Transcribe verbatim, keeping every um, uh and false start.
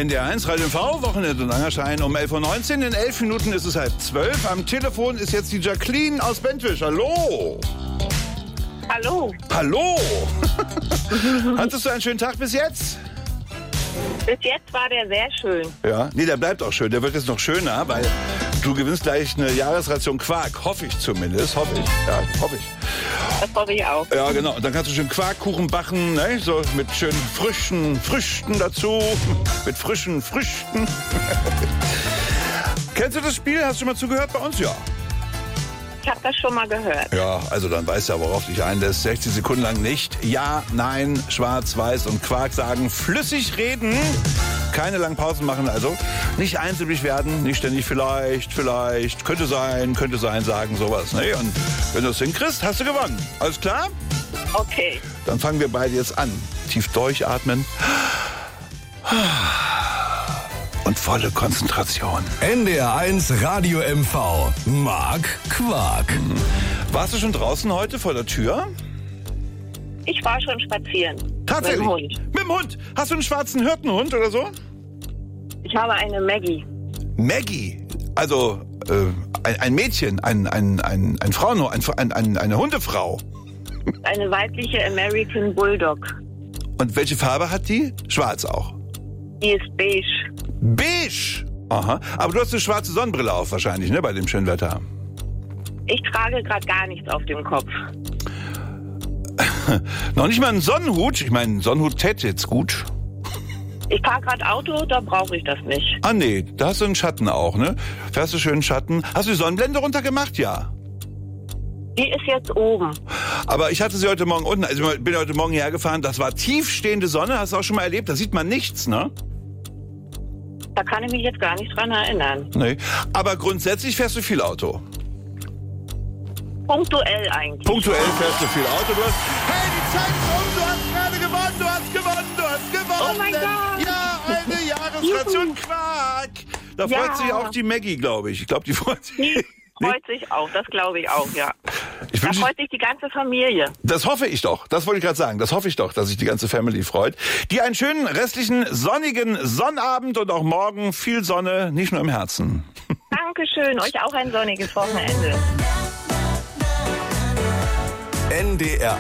N D R eins, Radio M V, Wochenende und Angerstein um elf Uhr neunzehn. In elf Minuten ist es halb zwölf. Am Telefon ist jetzt die Jacqueline aus Bentwisch. Hallo. Hallo. Hallo. Hattest du einen schönen Tag bis jetzt? Bis jetzt war der sehr schön. Ja, nee, der bleibt auch schön. Der wird jetzt noch schöner, weil du gewinnst gleich eine Jahresration Quark. Hoffe ich zumindest. Hoffe ich. Ja, hoffe ich. Das hoffe ich auch. Ja, genau. Und dann kannst du schön Quarkkuchen backen, ne? So mit schönen frischen Früchten dazu. Mit frischen Früchten. Kennst du das Spiel? Hast du schon mal zugehört bei uns? Ja. Ich habe das schon mal gehört. Ja, also dann weißt du ja, worauf dich einlässt. sechzig Sekunden lang nicht Ja, Nein, Schwarz, Weiß und Quark sagen. Flüssig reden. Keine langen Pausen machen also. Nicht einsilbig werden. Nicht ständig vielleicht, vielleicht, könnte sein, könnte sein sagen, sowas. Ne? Und wenn du es hinkriegst, hast du gewonnen. Alles klar? Okay. Dann fangen wir beide jetzt an. Tief durchatmen. Und volle Konzentration. N D R eins Radio M V. Mark Quark. Warst du schon draußen heute vor der Tür? Ich war schon spazieren. Tatsächlich? Mit dem Hund. Mit dem Hund? Hast du einen schwarzen Hirtenhund oder so? Ich habe eine Maggie. Maggie? Also äh, ein, ein Mädchen, ein, ein, ein, ein Frauenhund, ein, ein, eine Hundefrau. Eine weibliche American Bulldog. Und welche Farbe hat die? Schwarz auch. Die ist beige. Beige? Aha. Aber du hast eine schwarze Sonnenbrille auf wahrscheinlich, ne, bei dem schönen Wetter. Ich trage gerade gar nichts auf dem Kopf. Noch nicht mal einen Sonnenhut? Ich meine, ein Sonnenhut täte jetzt gut. Ich fahre gerade Auto, da brauche ich das nicht. Ah nee, da hast du einen Schatten auch, ne? Fährst du schön Schatten. Hast du die Sonnenblende runtergemacht? Ja. Die ist jetzt oben. Aber ich hatte sie heute Morgen unten. Also ich bin heute Morgen hierher gefahren. Das war tiefstehende Sonne. Hast du auch schon mal erlebt? Da sieht man nichts, ne? Da kann ich mich jetzt gar nicht dran erinnern. Nee. Aber grundsätzlich fährst du viel Auto. Punktuell eigentlich. Punktuell fährst du viel Auto. Du hast, hey, die Zeit ist um. Du hast gerade gewonnen. Du hast gewonnen. Du hast gewonnen. Oh mein Gott. Ja, eine Jahresration Quark. Da Ja. freut sich auch die Maggie, glaube ich. Ich glaube, die freut sich. Die freut sich auch, das glaube ich auch, ja. Ich Da wünsche, freut sich die ganze Familie. das hoffe ich doch. Das wollte ich gerade sagen. Das hoffe ich doch, dass sich die ganze Family freut. Die einen schönen restlichen sonnigen Sonnabend und auch morgen viel Sonne, nicht nur im Herzen. Dankeschön, euch auch ein sonniges Wochenende. N D R